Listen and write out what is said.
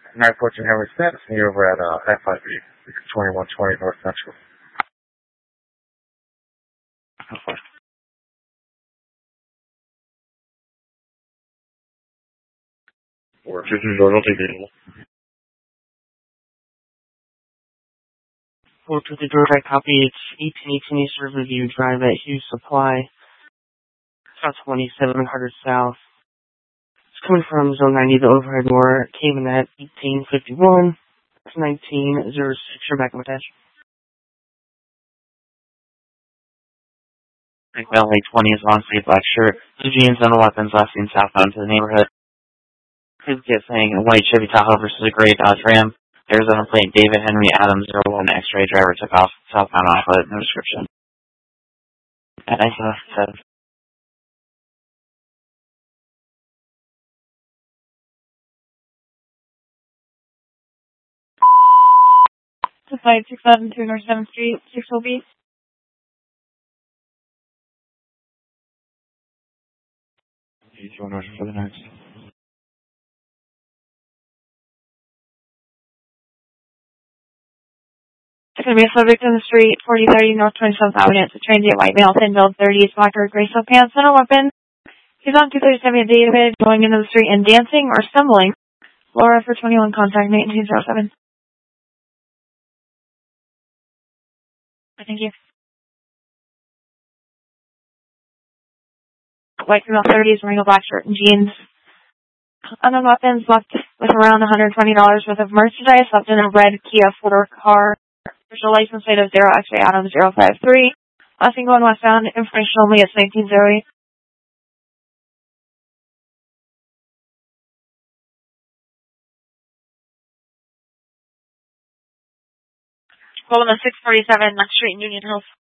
914 Henry Stenson here over at FIB, 2120 North Central. Or 50 George, I'll take it. 450 George, I copy. It's 1818 East Riverview Drive at Hughes Supply. It's about 2700 South. It's coming from Zone 90. The overhead door came in at 1851. It's 1906. You're back in attached. LA 20 is long sleeve black shirt. Blue jeans and weapons last seen southbound to the neighborhood. Please get saying a white Chevy Tahoe versus a gray Dodge Ram. Arizona plate David Henry Adams 01 X-ray driver took off southbound off it. No description. And I said. To flight 672 North 7th Street, 6 will be. For the next. It's going to be a subject in the street, 4030 North 27th Avenue. It's a transient white male, thin build, 30s, black or gray sweatpants, and a weapon. He's on 237 David, going into the street and dancing or stumbling. Laura for 21, contact 1907. Thank you. White female, 30s, wearing a black shirt and jeans. Unknown weapons left with around $120 worth of merchandise left in a red Kia 4-door car. Official license plate of 0 X-ray Adam 053. Last thing going westbound, information only, it's 1908. Golden 647 Next Street in Union Hills.